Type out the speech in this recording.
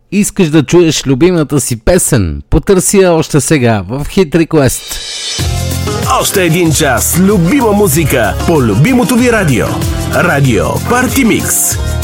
Искаш да чуеш любимата си песен? Потърси я още сега в Hit Request. Още един час любима музика по любимото ви радио. Радио Парти Микс.